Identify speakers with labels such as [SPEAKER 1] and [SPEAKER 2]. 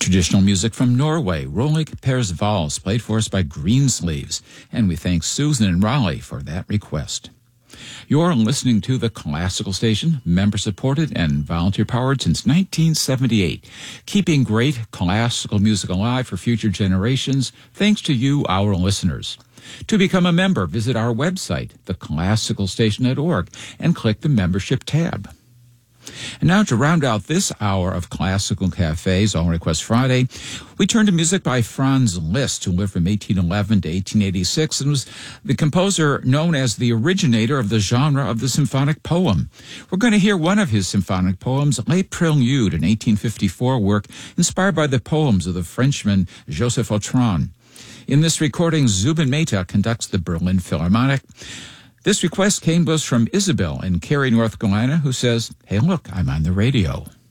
[SPEAKER 1] Traditional music from Norway, Rolig Pers Vals, played for us by Greensleeves, and we thank Susan and Raleigh for that request. You're listening to the Classical Station, member-supported and volunteer-powered since 1978, keeping great classical music alive for future generations, thanks to you, our listeners. To become a member, visit our website, theclassicalstation.org, and click the Membership tab. And now to round out this hour of Classical Cafe's All Request Friday, we turn to music by Franz Liszt, who lived from 1811 to 1886 and was the composer known as the originator of the genre of the symphonic poem. We're going to hear one of his symphonic poems, Les Préludes, an 1854 work inspired by the poems of the Frenchman Joseph Autran. In this recording, Zubin Mehta conducts the Berlin Philharmonic. This request came to us from Isabel in Cary, North Carolina, who says, "Hey, look, I'm on the radio."